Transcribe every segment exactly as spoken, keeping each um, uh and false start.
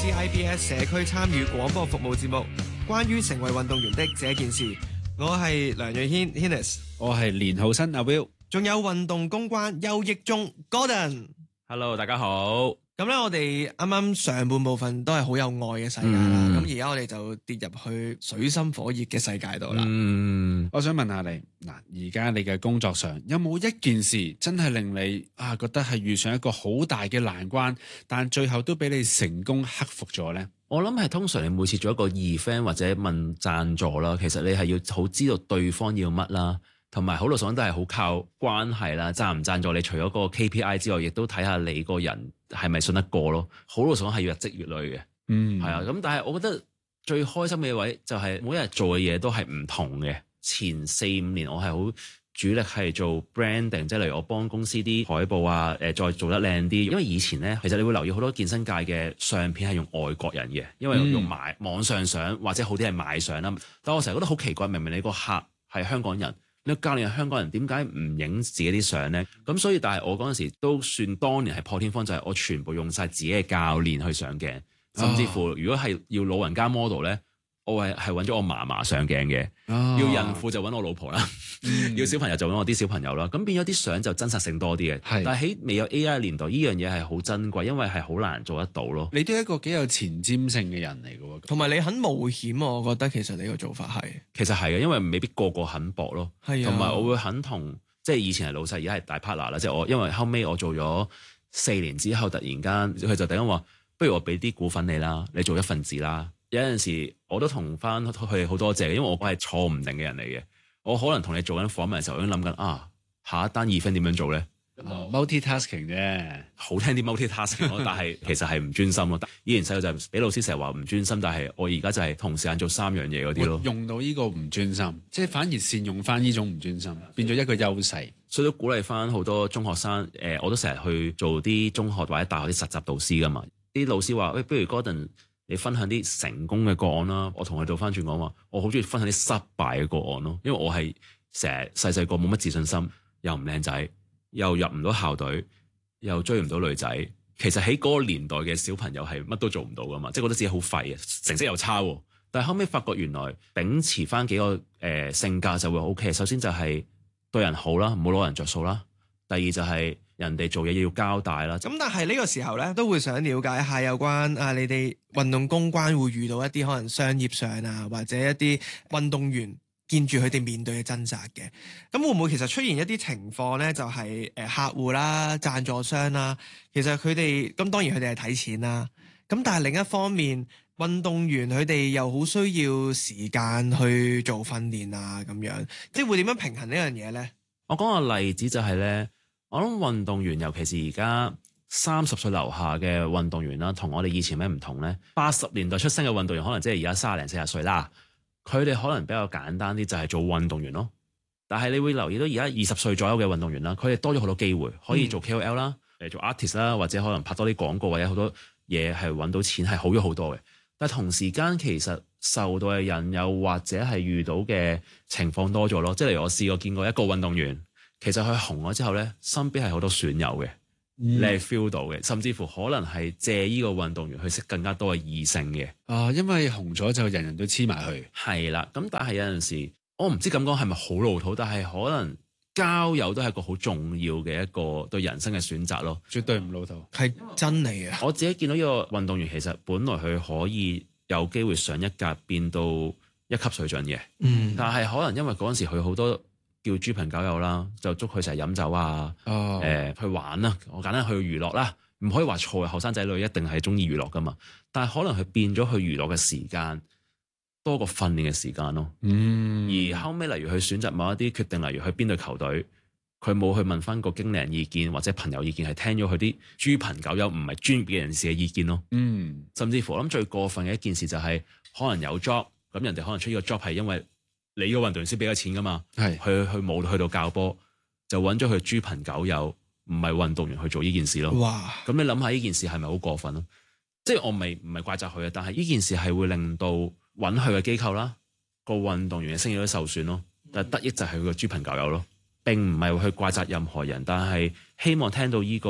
C I B S 社區參與廣播服務節目，關於成為運動員的這件事。我係梁瑞軒 Hinnis， 我係連浩新阿 Will， 仲有運動公關邱益忠 Gordon。Hello， 大家好。 咁咧，我哋啱啱上半部分都係好有愛嘅世界啦。咁而家我哋就跌入去水深火熱嘅世界度啦。 嗯，我想問下你嗱，而家你嘅工作上有冇一件事真係令你啊覺得係遇上一個好大嘅難關，但最後都俾你成功克服咗呢？ 我諗係通常你每次做一個 event 或者問贊助啦，其實你係要好知道對方要乜啦。同埋好老實講都係好靠關係啦，贊唔贊助你除咗個 K P I 之外，亦都睇下你個人係咪信得過咯。好老實講係要日積月累嘅，嗯，係啊。咁但係我覺得最開心嘅位就係每一日做嘅嘢都係唔同嘅。前四五年我係好主力係做 branding， 即係例如我幫公司啲海報啊，誒再做得靚啲。因為以前咧，其實你會留意好多健身界嘅相片係用外國人嘅，因為用買網上相或者好啲係買相啦。但我成日覺得好奇怪，明明你個客係香港人。你教練係香港人，點解唔影自己啲相呢？咁所以，但係我嗰陣時都算當年係破天荒，就係我全部用晒自己嘅教練去上鏡，甚至乎如果係要老人家 model 咧，我係係揾咗我嫲嫲上鏡嘅，哦、要孕婦就揾我老婆啦，嗯、要小朋友就揾我啲小朋友啦。咁變咗啲相就真實性多啲嘅。是但係喺未有 A I 年代，呢樣嘢係好珍貴，因為係好難做得到咯。 你都係一個幾有前瞻性嘅人嚟嘅喎， 同埋你肯冒險，我覺得其實你個做法係其實係嘅，因為未必個個肯搏咯。係啊，同埋我會肯同即係以前係老細，而家係大 partner 啦。即係我因為後尾我做咗四年之後，突然間佢就突然間話：不如我俾啲股份你啦，你做一份子啦。有陣時我都同翻佢哋好多謝，因為我係坐唔定嘅人嚟嘅。我可能同你做緊訪問嘅時候，我已經諗緊啊，下一單 event 點樣做咧、 哦、？multi-tasking 啫， 好聽啲 multi-tasking 咯，但係其實係唔專心咯。以前細個就俾老師成日話唔專心，但係我而家就係同時間做三樣嘢嗰啲咯。 用到呢個唔專心，即係反而善用翻呢種唔專心，變咗一個優勢。 所以都鼓勵翻好多中學生，誒、呃，我都成日去做啲中學或者大學啲實習導師噶嘛。啲老師話：喂，不如 Gordon，你分享啲成功嘅個案啦，我同佢倒翻轉講話，我好中意分享啲失敗嘅個案咯，因為我係成日細細個冇乜自信心，又唔靚仔，又入唔到校隊，又追唔到女仔。其實喺嗰個年代嘅小朋友係乜都做唔到噶嘛，即係覺得自己好廢啊，成績又差。但係後尾發覺原來秉持翻幾個誒、呃、性格就會 OK。首先就係對人好啦，唔好攞人着數啦。第二就係人哋做嘢要交代啦。 咁但係呢個時候咧，都會想了解下有關啊，你哋運動公關會遇到一啲可能商業上啊，或者一啲運動員見住佢哋面對嘅掙扎嘅。咁會唔會其實出現一啲情況咧？就係、是、誒客戶啦、贊助商啦，其實佢哋咁當然佢哋係睇錢啦。咁但係另一方面，運動員佢哋又好需要時間去做訓練啊，咁樣即係會點樣平衡呢樣嘢咧？ 我講個例子就係咧。我諗運動員，尤其是而家三十歲樓下嘅運動員啦，同我哋以前咩唔同呢？八十年代出生嘅運動員，可能即係而家三十零四十歲啦。佢哋可能比較簡單啲，就係做運動員咯。但係你會留意到而家二十歲左右嘅運動員啦，佢哋多咗好多機會，可以做 K O L 啦、嗯，誒做 artist 啦，或者可能拍多啲廣告，或者好多嘢係揾到錢，係好咗好多嘅。但係同時間其實受到嘅引誘或者係遇到嘅情況多咗咯。即係例如我試過見過一個運動員。其實佢紅咗之後咧，身邊係好多損友嘅，嗯、你係 feel 到嘅，甚至乎可能係借呢個運動員去識更加多嘅異性嘅。 啊，因為紅咗就人人都黐埋去。 係啦，咁但係有陣時，我唔知咁講係咪好老土，但係可能交友都係一個好重要嘅一個對人生嘅選擇咯。 絕對唔老土， 係真理啊！ 我自己見到呢個運動員，其實本來佢可以有機會上一格變到一級水準嘅，嗯，但係可能因為嗰陣時佢好多。叫豬朋狗友啦，就捉佢成日飲酒啊，誒、oh. 呃、去玩啦，我簡單去娛樂啦，唔可以話錯，後生仔女一定係中意娛樂噶嘛，但係可能佢變咗去娛樂嘅時間多過訓練嘅時間咯。嗯，mm. 而後尾例如佢選擇某一啲決定，例如去邊隊球隊，佢冇去問翻個經理人意見或者朋友意見，係聽咗佢啲豬朋狗友唔係專業嘅人士嘅意見咯。嗯，mm. 甚至乎我諗最過分嘅一件事就係、是、可能有 job， 咁人哋可能出呢個 job 係因為。你個運動員先俾咗錢噶嘛？係去去冇去到教波，就揾咗佢豬朋狗友，唔係運動員去做呢件事咯。哇！咁你諗下呢件事係咪好過分咯？即係我未唔係怪責佢啊，但係呢件事係會令到揾佢嘅機構啦，個運動員嘅聲譽都受損咯。但係得益就係佢個豬朋狗友咯，並唔係去怪責任何人，但係希望聽到呢個誒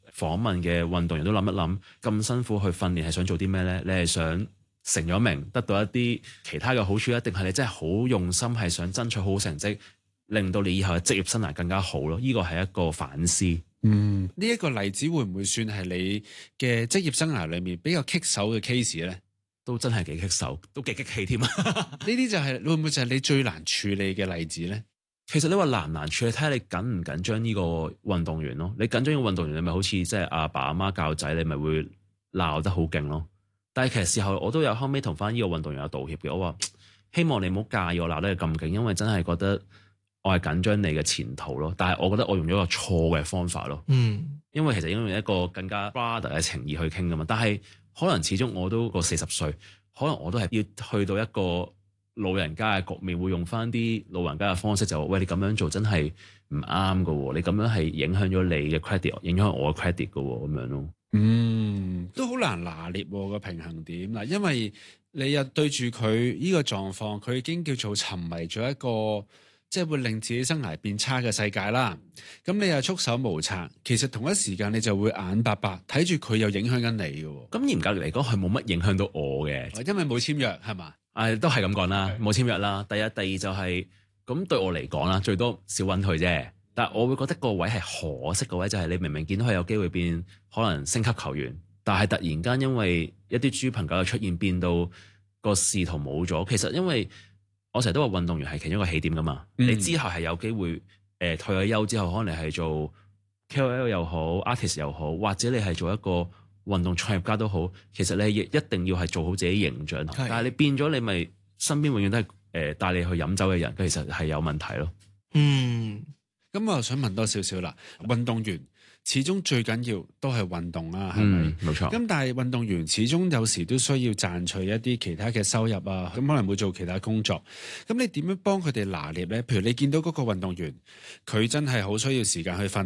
訪問嘅運動員都諗一諗，咁辛苦去訓練係想做啲咩咧？你係想成咗名，得到一啲其他嘅好處，一定係你真係好用心，係想爭取好好成績，令到你以後嘅職業生涯更加好咯？呢個係一個反思。 嗯，呢、這、一個例子會唔會算係你嘅職業生涯裏面比較棘手嘅 case 咧？ 都真係幾棘手，都幾激氣添啊！ 呢啲就係、是、會唔會就係你最難處理嘅例子咧？ 其實你話難唔難處理，睇下你緊唔緊張呢個運動員咯。你緊張嘅運動員，你咪好似即係阿爸阿媽教仔，你咪會鬧得好勁咯。但係其實事後我都有後尾同翻呢個運動員有道歉嘅，我話希望你唔好介意我鬧得你咁勁，因為真係覺得我係緊張你嘅前途咯。但係我覺得我用咗一個錯嘅方法咯。嗯，因為其實應該用一個更加 brother 嘅情義去傾噶嘛。但係可能始終我都個四十歲，可能我都係要去到一個老人家嘅局面，會用翻啲老人家嘅方式就，就喂，你咁樣做真係唔啱噶喎，你咁樣係影響咗你嘅 credit， 影響我嘅 credit 噶喎，咁樣咯。 嗯，都好難拿捏個平衡點嗱，因為你又對住佢呢個狀況，佢已經叫做沉迷咗一個即係會令自己生涯變差嘅世界啦。咁你又束手無策，其實同一時間你就會眼白白睇住佢又影響緊你嘅。 咁嚴格嚟講，佢冇乜影響到我嘅， 因為冇簽約係嘛？ 誒，都係咁講啦，冇簽約啦。第一、第二就係、是、咁對我嚟講啦，最多少揾佢啫。但係我會覺得個位係可惜，個位就係你明明見到佢有機會變可能升級球員，但係突然間因為一啲豬朋狗友出現，變到個仕途冇咗。其實因為我成日都話運動員係其中一個起點噶嘛，嗯、你之後係有機會誒、呃、退咗休之後，可能你係做 K O L 又好 artist 又好，或者你係做一個運動創業家都好。其實你亦一定要係做好自己形象，是但係你變咗你咪身邊永遠都係誒帶你去飲酒嘅人，其實係有問題咯。 嗯。咁我又想問多少少啦，運動員始終最緊要都係運動啊，係咪？ 冇錯。 咁但係運動員始終有時都需要賺取一啲其他嘅收入啊，咁可能會做其他工作。咁你點樣幫佢哋拿捏咧？譬如你見到嗰個運動員，佢真係好需要時間去訓